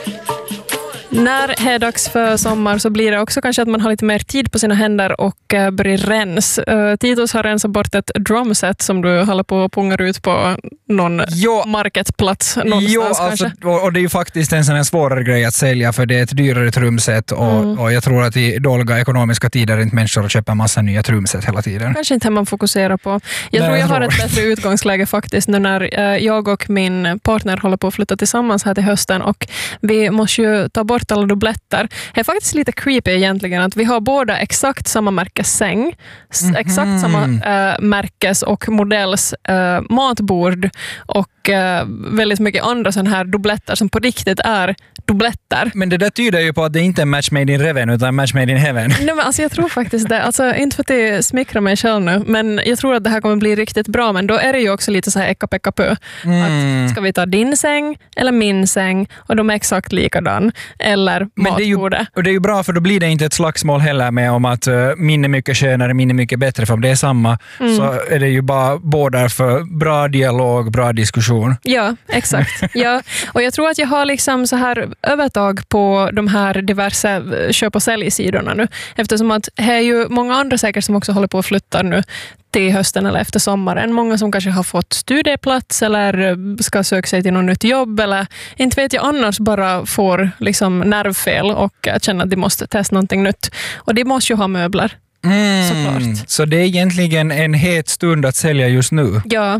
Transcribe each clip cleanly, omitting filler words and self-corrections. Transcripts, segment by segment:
När det är dags för sommar så blir det också kanske att man har lite mer tid på sina händer och börjar rens. Titus har rensat bort ett drumset som du håller på att punga ut på någon marketplats någonstans alltså, och det är ju faktiskt en sån här svårare grej att sälja för det är ett dyrare trumset och jag tror att i dåliga ekonomiska tider är inte människor att köpa massa nya trumset hela tiden. Kanske inte man fokuserar på. Jag tror jag har ett bättre utgångsläge faktiskt nu när jag och min partner håller på att flytta tillsammans här till hösten och vi måste ju ta bort alla dubbletter. Det är faktiskt lite creepy egentligen att vi har båda exakt samma märkes säng, exakt samma märkes och modells matbord och väldigt mycket andra sådana här dubbletter som på riktigt är dubbletter. Men det där tyder ju på att det inte är match made in Reven utan match made in heaven. Nej, men alltså jag tror faktiskt det. Alltså, inte för att det smickrar mig själv nu, men jag tror att det här kommer bli riktigt bra. Men då är det ju också lite så här eka-peka-pö. Att ska vi ta din säng eller min säng och de är exakt likadan. Eller matbordet. Och det är ju bra för då blir det inte ett slagsmål heller med om att min är mycket skönare, min är mycket bättre. För om det är samma så är det ju bara båda för bra dialog, bra diskussion. Ja, exakt. Ja. Och jag tror att jag har liksom så här övertag på de här diverse köp- och säljsidorna nu. Eftersom att det är ju många andra säkert som också håller på att flytta nu till hösten eller efter sommaren. Många som kanske har fått studieplats eller ska söka sig till något nytt jobb eller inte vet jag annars bara får liksom nervfel och känner att de måste testa någonting nytt. Och de måste ju ha möbler. Såklart. Så det är egentligen en het stund att sälja just nu. Ja.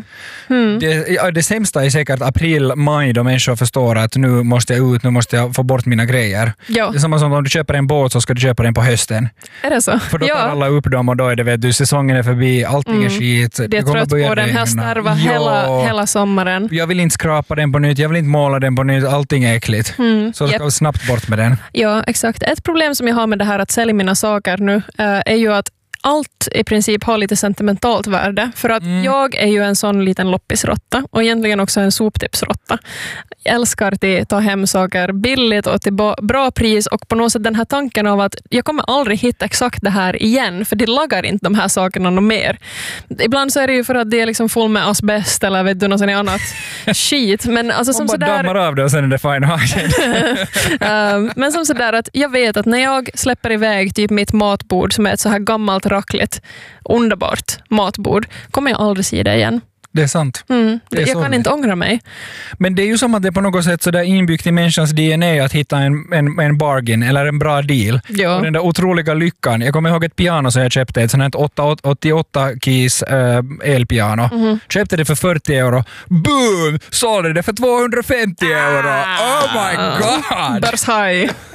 Det sämsta är säkert april-maj då människor förstår att nu måste jag ut, nu måste jag få bort mina grejer. Ja. Det är samma som om du köper en båt så ska du köpa den på hösten. Är det så? För då tar alla upp dem och då är det, vet du, säsongen är förbi, allting är skit. Det är trött på den här starva hela sommaren. Jag vill inte skrapa den på nytt, jag vill inte måla den på nytt, allting är äckligt. Så ska vi snabbt bort med den. Ja, exakt. Ett problem som jag har med det här att sälja mina saker nu är ju att allt i princip har lite sentimentalt värde. För att jag är ju en sån liten loppisrotta och egentligen också en soptipsrotta. Jag älskar att ta hem saker billigt och till bra pris och på något sätt den här tanken av att jag kommer aldrig hitta exakt det här igen för det lagar inte de här sakerna något mer. Ibland så är det ju för att det är liksom full med asbest eller vet du något annat skit. Men alltså som bara sådär... dammar av det och sen är det fine. Men som sådär att jag vet att när jag släpper iväg typ mitt matbord som är ett så här gammalt rackligt, underbart matbord, kommer jag aldrig se det igen. Det är sant. Jag kan inte ångra mig. Men det är ju som att det är på något sätt så där inbyggt i människans DNA att hitta en bargain eller en bra deal. Ja. Och den där otroliga lyckan. Jag kommer ihåg ett piano som jag köpte, ett sånt här 88 keys elpiano. Köpte det för 40 euro. Boom! Sålde det för 250 euro. Oh my god! Börs high.